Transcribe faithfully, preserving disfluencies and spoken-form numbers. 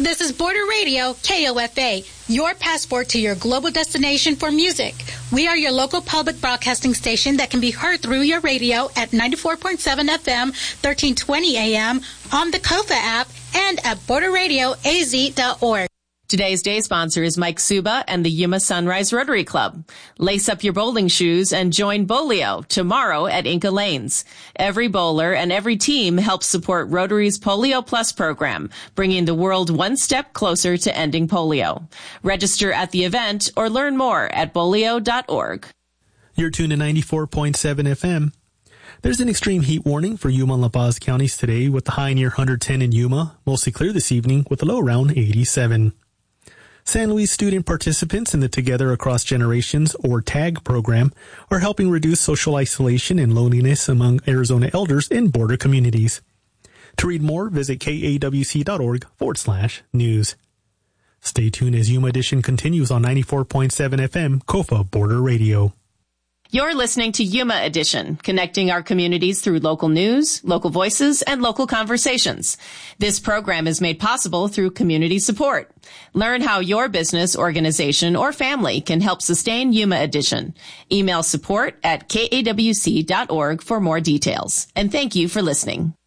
This is Border Radio, K O F A, your passport to your global destination for music. We are your local public broadcasting station that can be heard through your radio at ninety-four point seven F M, thirteen twenty A M, on the Kofa app, and at border radio a z dot org. Today's day sponsor is Mike Suba and the Yuma Sunrise Rotary Club. Lace up your bowling shoes and join Bolio tomorrow at Inca Lanes. Every bowler and every team helps support Rotary's Polio Plus program, bringing the world one step closer to ending polio. Register at the event or learn more at bolio dot org. You're tuned to ninety-four point seven F M. There's an extreme heat warning for Yuma and La Paz counties today with the high near one hundred ten in Yuma, mostly clear this evening with a low around eighty-seven. San Luis student participants in the Together Across Generations, or TAG program, are helping reduce social isolation and loneliness among Arizona elders in border communities. To read more, visit kawc.org forward slash news. Stay tuned as Yuma Edition continues on ninety-four point seven F M, Kofa Border Radio. You're listening to Yuma Edition, connecting our communities through local news, local voices, and local conversations. This program is made possible through community support. Learn how your business, organization, or family can help sustain Yuma Edition. Email support at kawc dot org for more details. And thank you for listening.